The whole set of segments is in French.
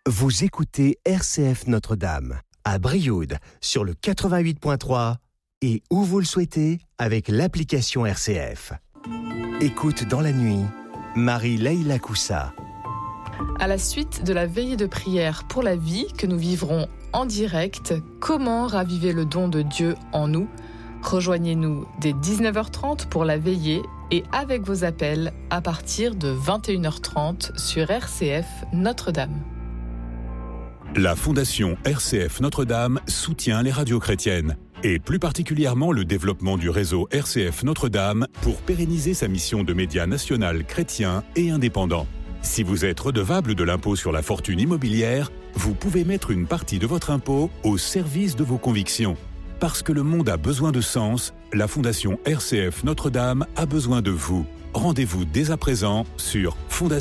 Vous écoutez RCF Notre-Dame à Brioude sur le 88.3 et où vous le souhaitez avec l'application RCF. Écoute dans la nuit, Marie-Leila Coussa. À la suite de la veillée de prière pour la vie que nous vivrons en direct, comment raviver le don de Dieu en nous ? Rejoignez-nous dès 19h30 pour la veillée et avec vos appels à partir de 21h30 sur RCF Notre-Dame. La Fondation RCF Notre-Dame soutient les radios chrétiennes et plus particulièrement le développement du réseau RCF Notre-Dame pour pérenniser sa mission de média national chrétien et indépendant. Si vous êtes redevable de l'impôt sur la fortune immobilière, vous pouvez mettre une partie de votre impôt au service de vos convictions. Parce que le monde a besoin de sens, la Fondation RCF Notre-Dame a besoin de vous. Rendez-vous dès à présent sur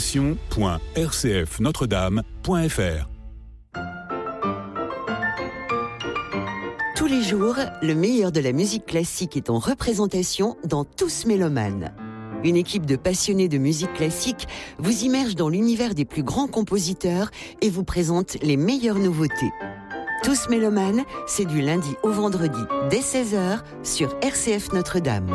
fondation.rcfnotredame.fr. Tous les jours, le meilleur de la musique classique est en représentation dans Tous Mélomanes. Une équipe de passionnés de musique classique vous immerge dans l'univers des plus grands compositeurs et vous présente les meilleures nouveautés. Tous Mélomanes, c'est du lundi au vendredi dès 16h sur RCF Notre-Dame.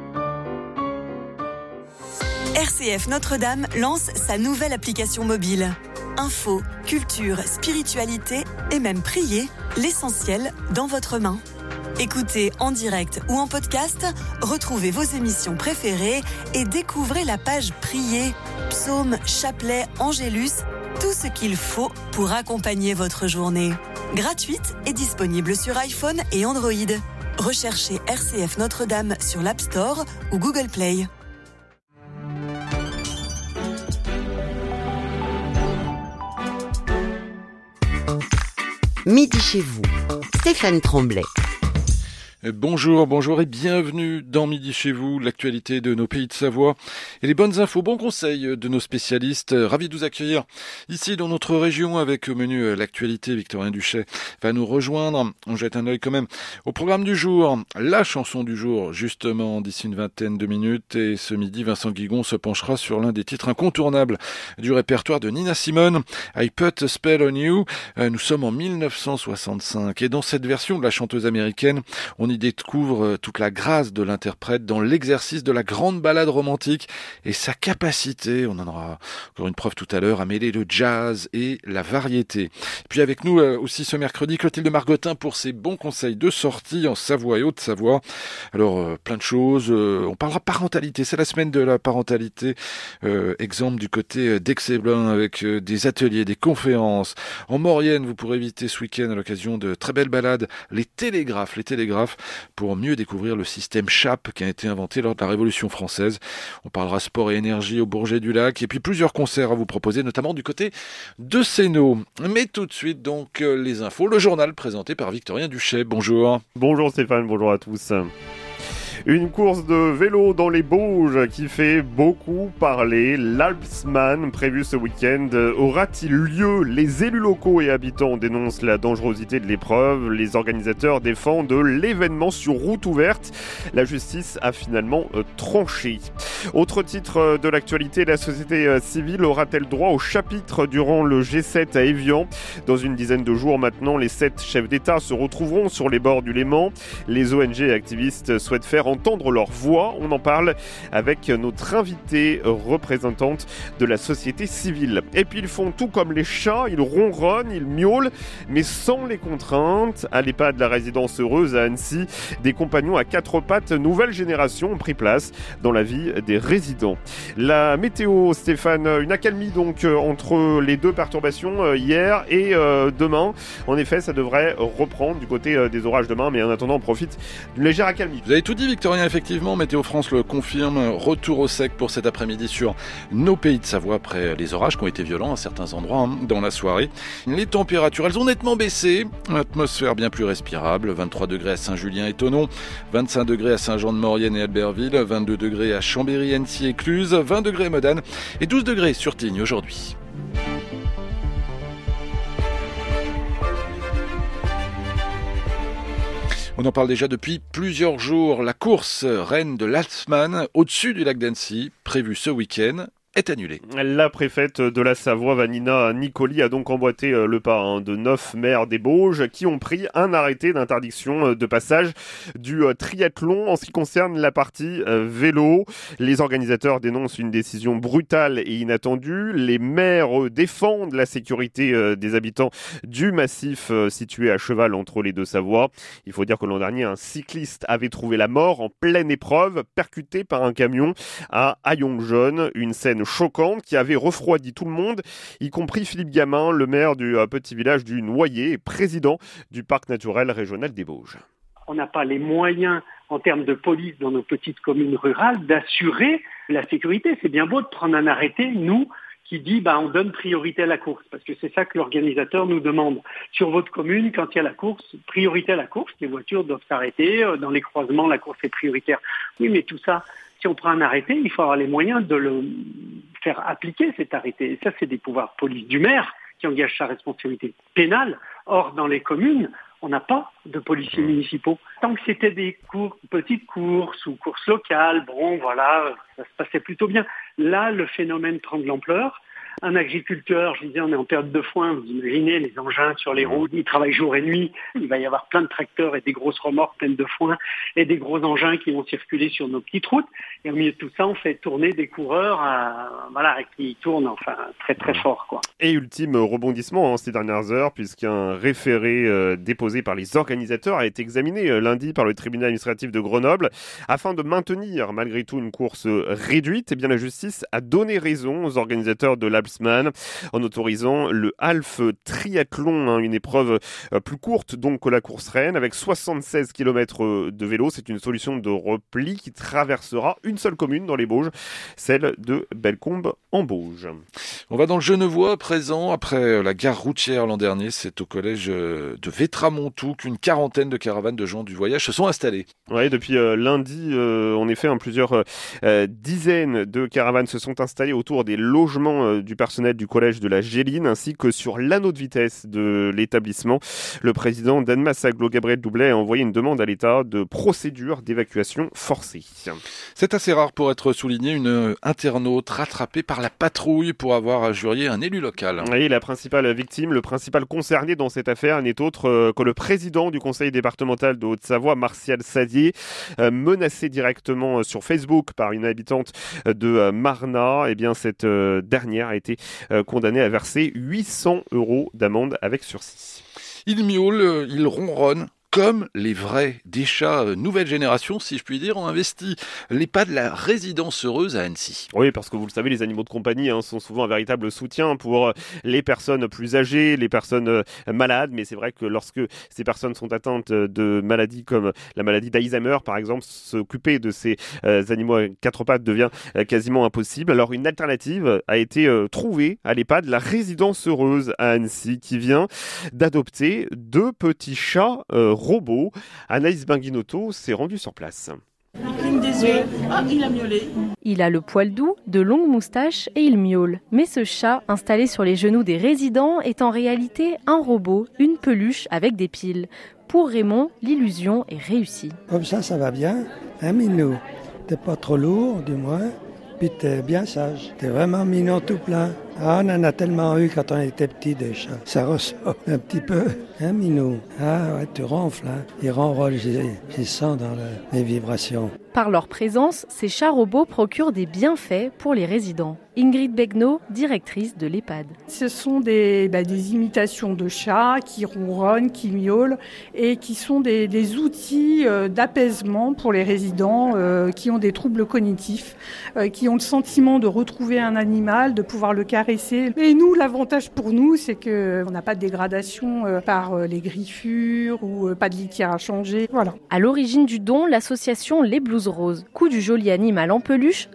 RCF Notre-Dame lance sa nouvelle application mobile. Info, culture, spiritualité et même prier, l'essentiel dans votre main. Écoutez en direct ou en podcast, retrouvez vos émissions préférées et découvrez la page Prier, psaumes, chapelets, angélus, tout ce qu'il faut pour accompagner votre journée. Gratuite et disponible sur iPhone et Android. Recherchez RCF Notre-Dame sur l'App Store ou Google Play. Midi chez vous, Stéphane Tremblay. Bonjour et bienvenue dans Midi chez vous, l'actualité de nos pays de Savoie et les bonnes infos, bons conseils de nos spécialistes. Ravi de vous accueillir ici dans notre région avec au menu l'actualité. Victorien Duchet va nous rejoindre. On jette un œil quand même au programme du jour, la chanson du jour justement d'ici une vingtaine de minutes. Et ce midi, Vincent Guigon se penchera sur l'un des titres incontournables du répertoire de Nina Simone, I Put a Spell on You. Nous sommes en 1965 et dans cette version de la chanteuse américaine, on y découvre toute la grâce de l'interprète dans l'exercice de la grande ballade romantique et sa capacité, on en aura encore une preuve tout à l'heure, à mêler le jazz et la variété. Et puis avec nous aussi ce mercredi, Clotilde Margotin pour ses bons conseils de sortie en Savoie et Haute-Savoie. Alors plein de choses, on parlera parentalité, c'est la semaine de la parentalité, exemple du côté d'Aix-les-Bains avec des ateliers, des conférences. En Maurienne, vous pourrez visiter ce week-end à l'occasion de très belles balades, les télégraphes, pour mieux découvrir le système CHAP qui a été inventé lors de la Révolution française. On parlera sport et énergie au Bourget du Lac et puis plusieurs concerts à vous proposer, notamment du côté de Sénaux. Mais tout de suite donc les infos, le journal présenté par Victorien Duchet. Bonjour. Bonjour Stéphane, bonjour à tous. Une course de vélo dans les Bauges qui fait beaucoup parler. L'Alpsman, prévu ce week-end, aura-t-il lieu ? Les élus locaux et habitants dénoncent la dangerosité de l'épreuve. Les organisateurs défendent l'événement sur route ouverte. La justice a finalement tranché. Autre titre de l'actualité, la société civile aura-t-elle droit au chapitre durant le G7 à Évian ? Dans une dizaine de jours maintenant, les 7 chefs d'État se retrouveront sur les bords du Léman. Les ONG et activistes souhaitent faire entendre leur voix. On en parle avec notre invitée représentante de la société civile. Et puis ils font tout comme les chats, ils ronronnent, ils miaulent, mais sans les contraintes. À l'EHPAD de la résidence heureuse à Annecy, des compagnons à 4 pattes nouvelle génération ont pris place dans la vie des résidents. La météo, Stéphane, une accalmie donc entre les deux perturbations hier et demain. En effet, ça devrait reprendre du côté des orages demain, mais en attendant, on profite d'une légère accalmie. Vous avez tout dit, Victorien, effectivement, Météo France le confirme, retour au sec pour cet après-midi sur nos pays de Savoie après les orages qui ont été violents à certains endroits dans la soirée. Les températures, elles ont nettement baissé, atmosphère bien plus respirable, 23 degrés à Saint-Julien et Thonon, 25 degrés à Saint-Jean-de-Maurienne et Albertville, 22 degrés à Chambéry, Annecy et Cluse, 20 degrés à Modane et 12 degrés sur Tignes aujourd'hui. On en parle déjà depuis plusieurs jours. La course reine de l'Alpsman au-dessus du lac d'Annecy, prévue ce week-end. est annulée. La préfète de la Savoie, Vanina Nicoli, a donc emboîté le pas de 9 maires des Bauges qui ont pris un arrêté d'interdiction de passage du triathlon en ce qui concerne la partie vélo. Les organisateurs dénoncent une décision brutale et inattendue. Les maires défendent la sécurité des habitants du massif situé à cheval entre les deux Savoies. Il faut dire que l'an dernier, un cycliste avait trouvé la mort en pleine épreuve, percuté par un camion à Ayonge-Jaune. Une scène choquante qui avait refroidi tout le monde, y compris Philippe Gamin, le maire du petit village du Noyer et président du parc naturel régional des Bauges. On n'a pas les moyens en termes de police dans nos petites communes rurales d'assurer la sécurité. C'est bien beau de prendre un arrêté, nous, qui dit on donne priorité à la course, parce que c'est ça que l'organisateur nous demande. Sur votre commune, quand il y a la course, priorité à la course, les voitures doivent s'arrêter, dans les croisements, la course est prioritaire. Oui, mais tout ça, si on prend un arrêté, il faut avoir les moyens de le faire appliquer, cet arrêté. Et ça, c'est des pouvoirs police du maire qui engagent sa responsabilité pénale. Or, dans les communes, on n'a pas de policiers municipaux. Tant que c'était des petites courses ou courses locales, ça se passait plutôt bien. Là, le phénomène prend de l'ampleur. Un agriculteur, je disais, on est en période de foin, vous imaginez les engins sur les routes, ils travaillent jour et nuit, il va y avoir plein de tracteurs et des grosses remorques pleines de foin et des gros engins qui vont circuler sur nos petites routes. Et au milieu de tout ça, on fait tourner des coureurs qui tournent très très fort, quoi. Et ultime rebondissement ces dernières heures, puisqu'un référé déposé par les organisateurs a été examiné lundi par le tribunal administratif de Grenoble. Afin de maintenir malgré tout une course réduite, la justice a donné raison aux organisateurs de l'Alpsman en autorisant le half triathlon, une épreuve plus courte donc que la course reine, avec 76 km de vélo. C'est une solution de repli qui traversera une seule commune dans les Bauges, celle de Bellecombe en Bauges. On va dans le Genevois présent. Après la gare routière l'an dernier, c'est au collège de Vétramontou qu'une quarantaine de caravanes de gens du voyage se sont installées. Oui, depuis lundi, en effet, plusieurs dizaines de caravanes se sont installées autour des logements du personnel du collège de la Géline, ainsi que sur l'anneau de vitesse de l'établissement. Le président d'Annemasse Agglo, Gabriel Doublet, a envoyé une demande à l'État de procédure d'évacuation forcée. C'est assez rare pour être souligné, une internaute rattrapée par la patrouille pour avoir injurié un élu local. Oui, la principale victime, le principal concerné dans cette affaire n'est autre que le président du conseil départemental de Haute-Savoie, Martial Sadier, menacé directement sur Facebook par une habitante de Marna. Cette dernière a été condamnée à verser 800 € d'amende avec sursis. Il miaule, il ronronne. Comme les vrais, des chats nouvelle génération, si je puis dire, ont investi l'EHPAD La Résidence Heureuse à Annecy. Oui, parce que vous le savez, les animaux de compagnie sont souvent un véritable soutien pour les personnes plus âgées, les personnes malades. Mais c'est vrai que lorsque ces personnes sont atteintes de maladies comme la maladie d'Alzheimer, par exemple, s'occuper de ces animaux à quatre pattes devient quasiment impossible. Alors une alternative a été trouvée à l'EHPAD La Résidence Heureuse à Annecy, qui vient d'adopter 2 petits chats robots. Anaïs Benguinotto s'est rendue sur place. Il cligne des yeux. Il a miaulé. Il a le poil doux, de longues moustaches et il miaule. Mais ce chat, installé sur les genoux des résidents, est en réalité un robot, une peluche avec des piles. Pour Raymond, l'illusion est réussie. Comme ça va bien. Minou, t'es pas trop lourd, du moins. Puis t'es bien sage. T'es vraiment mignon tout plein. On en a tellement eu quand on était petit des chats. Ça ressort un petit peu. Minou? Tu ronfles. Il ronronne, j'y sens dans les vibrations. Par leur présence, ces chats robots procurent des bienfaits pour les résidents. Ingrid Begnaud, directrice de l'EHPAD. Ce sont des imitations de chats qui ronronnent, qui miaulent et qui sont des outils d'apaisement pour les résidents qui ont des troubles cognitifs, qui ont le sentiment de retrouver un animal, de pouvoir le caresser. Et nous, l'avantage pour nous, c'est qu'on n'a pas de dégradation par les griffures ou pas de litière à changer. Voilà. À l'origine du don, l'association Les Blues Roses. Coût du joli animal en peluche,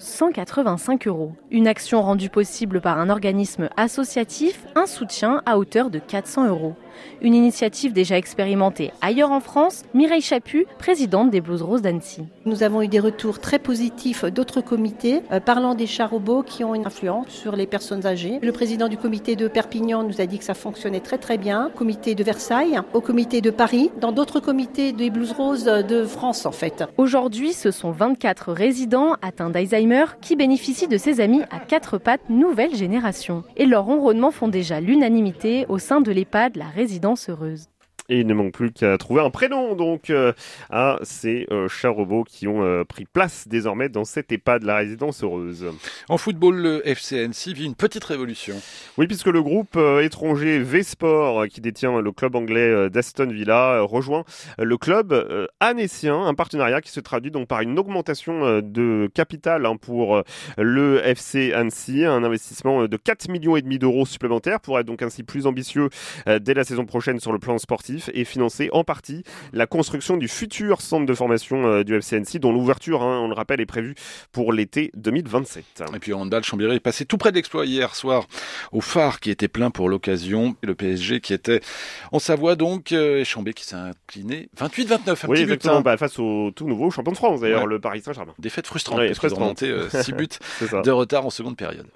185 €. Une action rendue possible par un organisme associatif, un soutien à hauteur de 400 €. Une initiative déjà expérimentée ailleurs en France. Mireille Chaput, présidente des Blues Roses d'Annecy. Nous avons eu des retours très positifs d'autres comités parlant des chats robots qui ont une influence sur les personnes âgées. Le président du comité de Perpignan nous a dit que ça fonctionnait très très bien. Comité de Versailles, au comité de Paris, dans d'autres comités des Blues Roses de France en fait. Aujourd'hui, ce sont 24 résidents atteints d'Alzheimer qui bénéficient de ces amis à 4 pattes nouvelle génération. Et leurs ronronnements font déjà l'unanimité au sein de l'EHPAD La Résidence Heureuse. Et il ne manque plus qu'à trouver un prénom donc à ces chats robots qui ont pris place désormais dans cet EHPAD de La Résidence Heureuse. En football, le FC Annecy vit une petite révolution. Oui, puisque le groupe étranger V-Sport, qui détient le club anglais d'Aston Villa, rejoint le club annécien, un partenariat qui se traduit donc par une augmentation de capital pour le FC Annecy, un investissement de 4,5 millions d'euros supplémentaires pour être donc ainsi plus ambitieux dès la saison prochaine sur le plan sportif et financer en partie la construction du futur centre de formation du FC Annecy, dont l'ouverture, on le rappelle, est prévue pour l'été 2027. Et puis en handball, Chambéry est passé tout près de l'exploit hier soir au Phare qui était plein pour l'occasion. Et le PSG qui était en Savoie donc, et Chambéry qui s'est incliné 28-29. Oui, exactement, face au tout nouveau champion de France d'ailleurs, le Paris Saint-Germain. Défaite frustrante, parce qu'ils ont remonté 6 buts de retard en seconde période.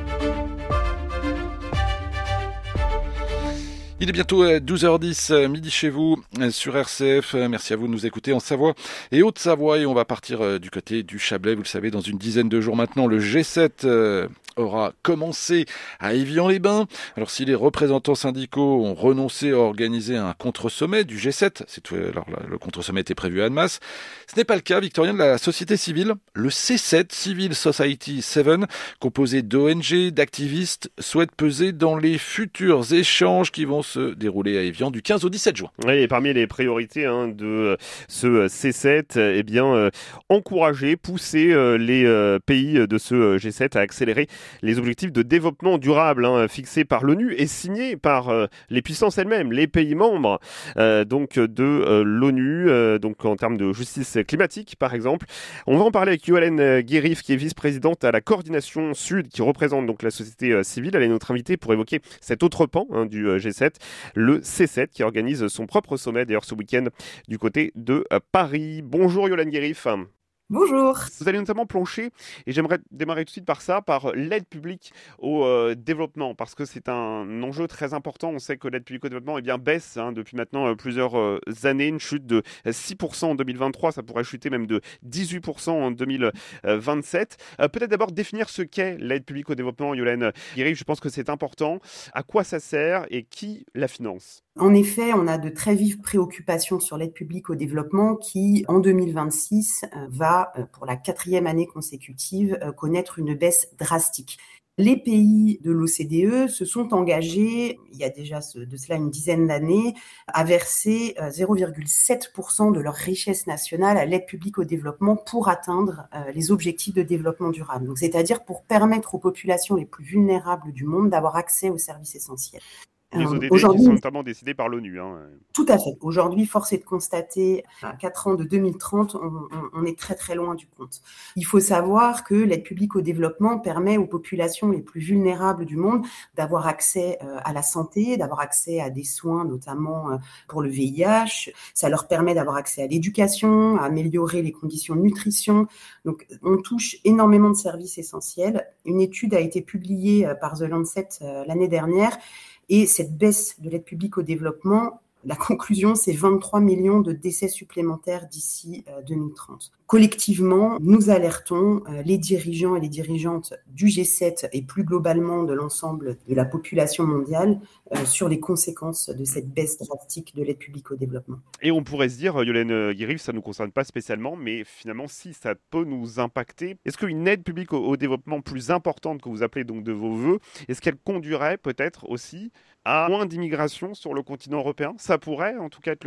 Il est bientôt 12h10, midi chez vous, sur RCF. Merci à vous de nous écouter en Savoie et Haute-Savoie. Et on va partir du côté du Chablais. Vous le savez, dans une dizaine de jours maintenant, le G7 aura commencé à Évian-les-Bains. Alors, si les représentants syndicaux ont renoncé à organiser un contre-sommet du G7, le contre-sommet était prévu à Annemasse, ce n'est pas le cas, Victorien, de la société civile. Le C7, Civil Society 7, composé d'ONG, d'activistes, souhaite peser dans les futurs échanges qui vont se dérouler à Évian du 15 au 17 juin. Oui, et parmi les priorités de ce C7, encourager, pousser les pays de ce G7 à accélérer les objectifs de développement durable fixés par l'ONU et signés par les puissances elles-mêmes, les pays membres de l'ONU, donc en termes de justice climatique par exemple. On va en parler avec Yolène Guérif, qui est vice-présidente à la coordination Sud, qui représente donc la société civile. Elle est notre invitée pour évoquer cet autre pan du G7, le C7, qui organise son propre sommet d'ailleurs ce week-end du côté de Paris. Bonjour Yolène Guérif. Bonjour. Vous allez notamment plancher, et j'aimerais démarrer tout de suite par l'aide publique au développement, parce que c'est un enjeu très important. On sait que l'aide publique au développement baisse depuis maintenant plusieurs années, une chute de 6% en 2023, ça pourrait chuter même de 18% en 2027. Peut-être d'abord définir ce qu'est l'aide publique au développement, Yolène Guérif, je pense que c'est important. À quoi ça sert et qui la finance ? En effet, on a de très vives préoccupations sur l'aide publique au développement qui, en 2026, va, pour la 4e année consécutive, connaître une baisse drastique. Les pays de l'OCDE se sont engagés, il y a déjà de cela une dizaine d'années, à verser 0,7% de leur richesse nationale à l'aide publique au développement pour atteindre les objectifs de développement durable. Donc, c'est-à-dire pour permettre aux populations les plus vulnérables du monde d'avoir accès aux services essentiels. Les ODD qui sont notamment décidés par l'ONU. Tout à fait. Aujourd'hui, force est de constater, à 4 ans de 2030, on est très très loin du compte. Il faut savoir que l'aide publique au développement permet aux populations les plus vulnérables du monde d'avoir accès à la santé, d'avoir accès à des soins, notamment pour le VIH. Ça leur permet d'avoir accès à l'éducation, à améliorer les conditions de nutrition. Donc, on touche énormément de services essentiels. Une étude a été publiée par The Lancet l'année dernière. Et cette baisse de l'aide publique au développement, la conclusion, c'est 23 millions de décès supplémentaires d'ici 2030. Collectivement, nous alertons les dirigeants et les dirigeantes du G7 et plus globalement de l'ensemble de la population mondiale sur les conséquences de cette baisse drastique de l'aide publique au développement. Et on pourrait se dire, Yolène Guérif, ça ne nous concerne pas spécialement, mais finalement, si ça peut nous impacter, est-ce qu'une aide publique au développement plus importante que vous appelez donc de vos voeux, est-ce qu'elle conduirait peut-être aussi à moins d'immigration sur le continent européen ? Ça pourrait en tout cas être le cas ?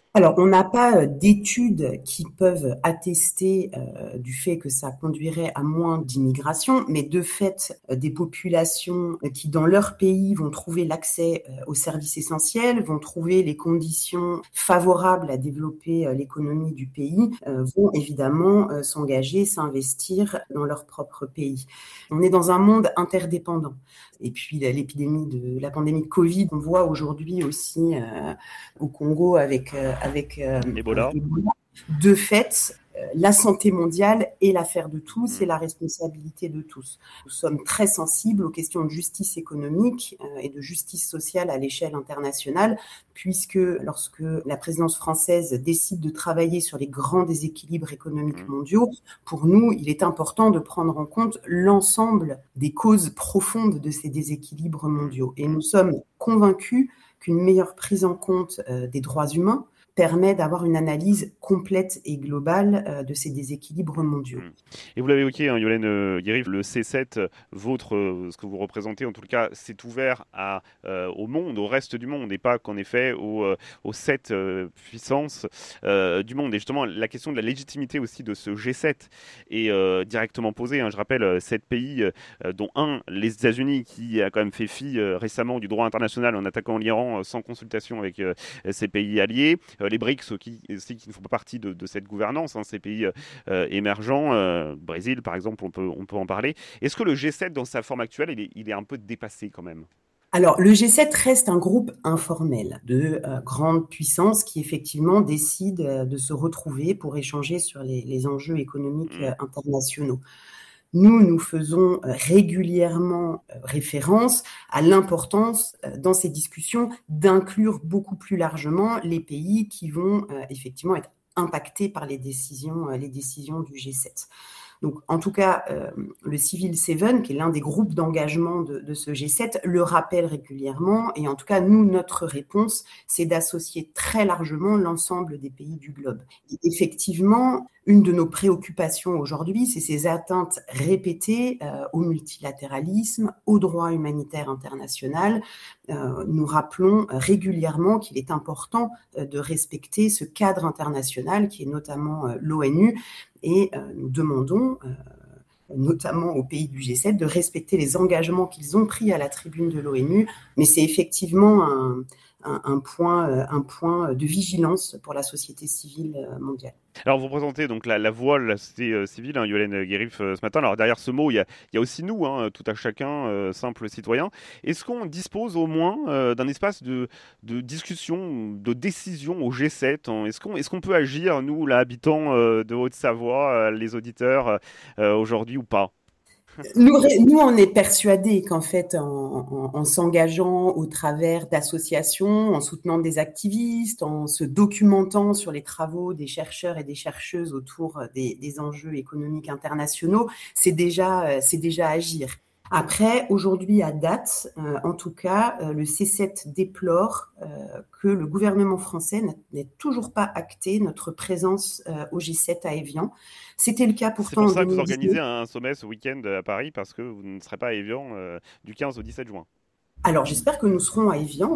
Alors, on n'a pas d'études qui peuvent attester du fait que ça conduirait à moins d'immigration, mais de fait, des populations qui, dans leur pays, vont trouver l'accès aux services essentiels, vont trouver les conditions favorables à développer l'économie du pays, vont évidemment s'engager, s'investir dans leur propre pays. On est dans un monde interdépendant. Et puis la pandémie de Covid, on voit aujourd'hui aussi au Congo avec Ebola. De fait, la santé mondiale est l'affaire de tous et la responsabilité de tous. Nous sommes très sensibles aux questions de justice économique et de justice sociale à l'échelle internationale, puisque lorsque la présidence française décide de travailler sur les grands déséquilibres économiques mondiaux, pour nous, il est important de prendre en compte l'ensemble des causes profondes de ces déséquilibres mondiaux. Et nous sommes convaincus qu'une meilleure prise en compte des droits humains permet d'avoir une analyse complète et globale de ces déséquilibres mondiaux. Et vous l'avez évoqué, hein, Yolène Guérif, le C7, ce que vous représentez, en tout cas, c'est ouvert au monde, au reste du monde, et pas qu'en effet aux 7 puissances du monde. Et justement, la question de la légitimité aussi de ce G7 est directement posée. Hein. Je rappelle, 7 pays, dont les États-Unis, qui a quand même fait fi récemment du droit international en attaquant l'Iran sans consultation avec ses pays alliés. Les BRICS qui ne font pas partie de cette gouvernance, hein, ces pays émergents, Brésil par exemple, on peut en parler. Est-ce que le G7 dans sa forme actuelle, il est un peu dépassé quand même ? Alors, le G7 reste un groupe informel de grandes puissances qui effectivement décident de se retrouver pour échanger sur les enjeux économiques internationaux. Nous faisons régulièrement référence à l'importance dans ces discussions d'inclure beaucoup plus largement les pays qui vont effectivement être impactés par les décisions du G7. Donc, en tout cas, le Civil 7, qui est l'un des groupes d'engagement de ce G7, le rappelle régulièrement. Et en tout cas, notre réponse, c'est d'associer très largement l'ensemble des pays du globe. Et effectivement, une de nos préoccupations aujourd'hui, c'est ces atteintes répétées au multilatéralisme, au droit humanitaire international. Nous rappelons régulièrement qu'il est important de respecter ce cadre international qui est notamment l'ONU et nous demandons notamment aux pays du G7 de respecter les engagements qu'ils ont pris à la tribune de l'ONU, mais c'est effectivement un point de vigilance pour la société civile mondiale. Alors, vous représentez donc la voix de la société civile, hein, Yolène Guérif, ce matin. Alors, derrière ce mot, il y a aussi nous, hein, tout à chacun, simples citoyens. Est-ce qu'on dispose au moins d'un espace de discussion, de décision au G7 ? Est-ce qu'on peut agir, nous, là, habitants de Haute-Savoie, les auditeurs, aujourd'hui ou pas ? Nous, on est persuadés qu'en fait, en s'engageant au travers d'associations, en soutenant des activistes, en se documentant sur les travaux des chercheurs et des chercheuses autour des enjeux économiques internationaux, c'est déjà agir. Après, aujourd'hui, à date, en tout cas, le C7 déplore que le gouvernement français n'ait toujours pas acté notre présence au G7 à Évian. C'était le cas pourtant en 2019. C'est pour ça que vous organisez un sommet ce week-end à Paris, parce que vous ne serez pas à Évian du 15 au 17 juin. Alors, j'espère que nous serons à Évian.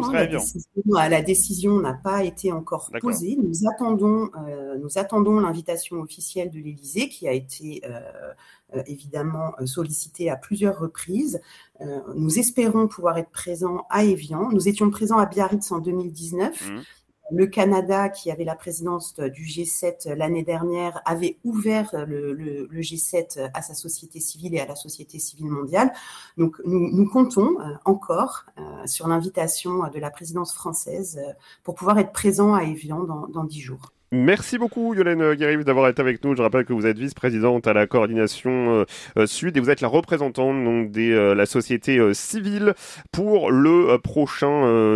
La décision n'a pas été encore posée. Nous attendons l'invitation officielle de l'Élysée qui a été évidemment sollicitée à plusieurs reprises. Nous espérons pouvoir être présents à Évian. Nous étions présents à Biarritz en 2019. Le Canada, qui avait la présidence du G7 l'année dernière, avait ouvert le G7 à sa société civile et à la société civile mondiale. Donc, nous comptons encore sur l'invitation de la présidence française pour pouvoir être présents à Évian dans 10 jours. Merci beaucoup Yolène Guérif d'avoir été avec nous. Je rappelle que vous êtes vice-présidente à la coordination Sud et vous êtes la représentante donc de la société civile pour le prochain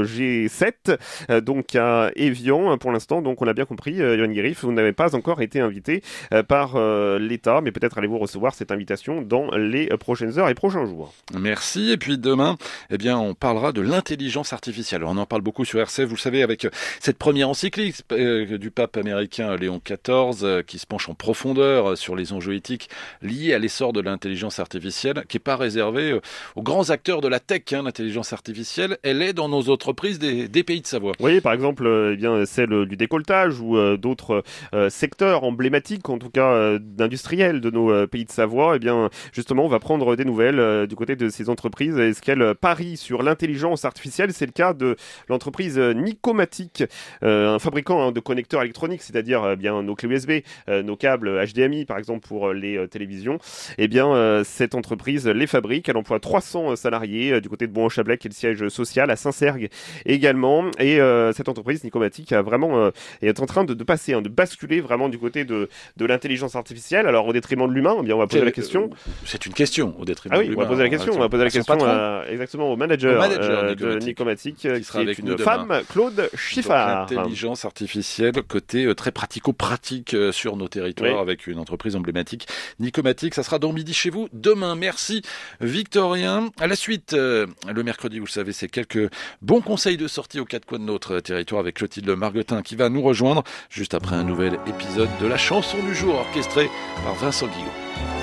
G7 donc à Évian pour l'instant. Donc on a bien compris Yolène Guérif, vous n'avez pas encore été invitée par l'État, mais peut-être allez-vous recevoir cette invitation dans les prochaines heures et prochains jours. Merci. Et puis demain, on parlera de l'intelligence artificielle. On en parle beaucoup sur RCF, vous le savez, avec cette première encyclique du pape américain Léon XIV qui se penche en profondeur sur les enjeux éthiques liés à l'essor de l'intelligence artificielle, qui n'est pas réservée aux grands acteurs de la tech. L'intelligence artificielle, elle est dans nos entreprises des Pays de Savoie. Oui, par exemple, celle du décolletage ou d'autres secteurs emblématiques, en tout cas industriels de nos Pays de Savoie. Justement, on va prendre des nouvelles du côté de ces entreprises. Est-ce qu'elles parient sur l'intelligence artificielle? C'est le cas de l'entreprise Nicomatic, un fabricant de connecteurs électroniques, c'est-à-dire nos clés USB, nos câbles HDMI, par exemple, pour les télévisions. Cette entreprise les fabrique. Elle emploie 300 salariés du côté de Bon-en-Chablais, qui est le siège social, à Saint-Sergue également. Et cette entreprise Nicomatic a vraiment est en train de passer, de basculer vraiment du côté de l'intelligence artificielle. Alors au détriment de l'humain, on va poser la question. C'est une question au détriment de l'humain. On va poser la question. On va poser la question exactement au manager de Nicomatic, qui est une femme, Claude Chiffard. L'intelligence artificielle, côté très pratico-pratique sur nos territoires, avec une entreprise emblématique. Nicomatic, ça sera dans Midi chez vous demain. Merci Victorien. À la suite, le mercredi, vous le savez, c'est quelques bons conseils de sortie aux quatre coins de notre territoire avec Clotilde Margotin qui va nous rejoindre juste après un nouvel épisode de la chanson du jour orchestrée par Vincent Guigaud.